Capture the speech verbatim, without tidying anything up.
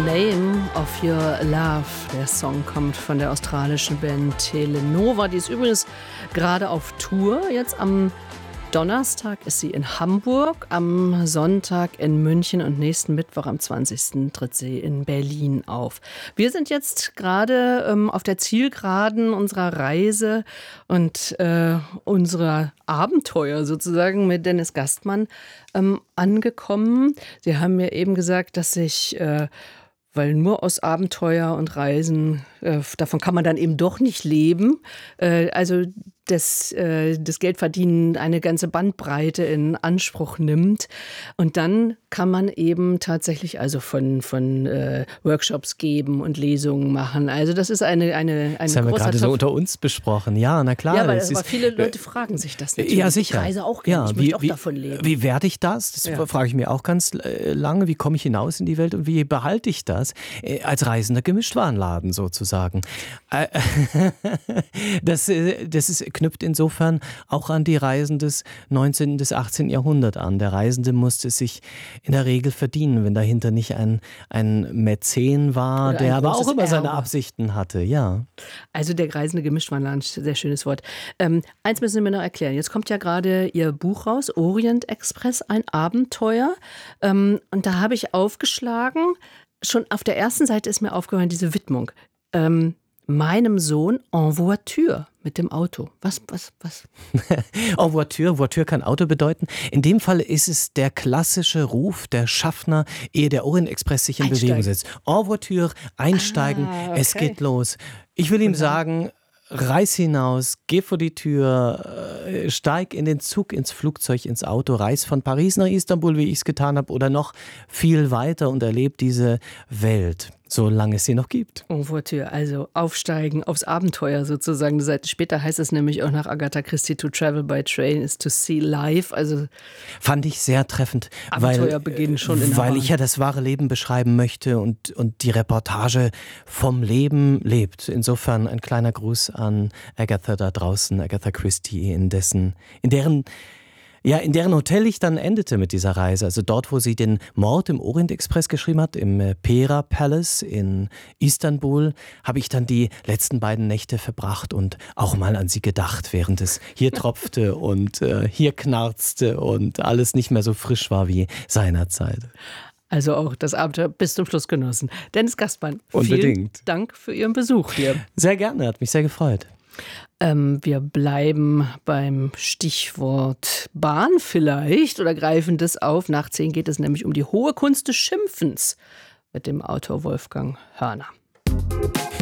Name of Your Love. Der Song kommt von der australischen Band Telenova. Die ist übrigens gerade auf Tour. Jetzt am Donnerstag ist sie in Hamburg, am Sonntag in München und nächsten Mittwoch am zwanzigsten tritt sie in Berlin auf. Wir sind jetzt gerade ähm, auf der Zielgeraden unserer Reise und äh, unserer Abenteuer sozusagen mit Dennis Gastmann ähm, angekommen. Sie haben mir eben gesagt, dass sich äh, weil nur aus Abenteuer und Reisen, äh, davon kann man dann eben doch nicht leben. Äh, also das, äh, das Geldverdienen eine ganze Bandbreite in Anspruch nimmt. Und dann kann man eben tatsächlich also von, von äh, Workshops geben und Lesungen machen. Also das ist eine, eine, eine das haben wir gerade so Topf. unter uns besprochen. Ja, na klar. Ja, aber, das aber ist, viele Leute fragen sich das natürlich. Ja, sicher. Ich reise auch gerne, ja, ich wie, möchte auch wie, davon leben. Wie werde ich das? Das Ja. frage ich mir auch ganz lange. Wie komme ich hinaus in die Welt und wie behalte ich das? Als reisender Gemischtwarenladen sozusagen. Das, das ist, knüpft insofern auch an die Reisen des neunzehnten bis achtzehnten Jahrhunderts an. Der Reisende musste sich in der Regel verdienen, wenn dahinter nicht ein, ein Mäzen war, Oder der ein aber auch immer seine Erbe. Absichten hatte. Ja. Also der reisende Gemischtwarenladen, sehr schönes Wort. Ähm, eins müssen Sie mir noch erklären. Jetzt kommt ja gerade Ihr Buch raus, Orient Express, ein Abenteuer. Ähm, und da habe ich aufgeschlagen, schon auf der ersten Seite ist mir aufgefallen, diese Widmung. Ähm, meinem Sohn en voiture, mit dem Auto. Was, was, was? En voiture, voiture kann Auto bedeuten. In dem Fall ist es der klassische Ruf der Schaffner, ehe der Orient Express sich in Einsteigen. Bewegung setzt. En voiture, einsteigen, Ah, okay. es geht los. Ich will ihm sagen, reiß hinaus, geh vor die Tür, äh, steig in den Zug, ins Flugzeug, ins Auto, reis von Paris nach Istanbul, wie ich es getan habe, oder noch viel weiter und erleb diese Welt, solange es sie noch gibt. En voiture, also aufsteigen aufs Abenteuer sozusagen. Eine Seite später heißt es nämlich auch nach Agatha Christie, to travel by train is to see life. Also fand ich sehr treffend, Abenteuer weil, beginnen schon in weil Havanna. ich ja das wahre Leben beschreiben möchte und, und die Reportage vom Leben lebt. Insofern ein kleiner Gruß an Agatha da draußen, Agatha Christie, in dessen, in deren Ja, in deren Hotel ich dann endete mit dieser Reise, also dort, wo sie den Mord im Orient Express geschrieben hat, im Pera Palace in Istanbul, habe ich dann die letzten beiden Nächte verbracht und auch mal an sie gedacht, während es hier tropfte und äh, hier knarzte und alles nicht mehr so frisch war wie seinerzeit. Also auch das Abenteuer bis zum Schluss genossen. Dennis Gastmann, Unbedingt. vielen Dank für Ihren Besuch hier. Sehr gerne, hat mich sehr gefreut. Ähm, wir bleiben beim Stichwort Bahn vielleicht oder greifen das auf. Nach zehn geht es nämlich um die hohe Kunst des Schimpfens mit dem Autor Wolfgang Hörner.